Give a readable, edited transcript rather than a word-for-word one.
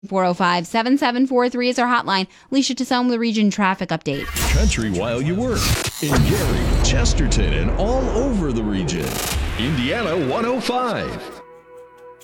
405-7743 is our hotline. Alicia Tassone with the Region Traffic Update. Country while you work. In Gary, Chesterton, and all over the region. Indiana 105.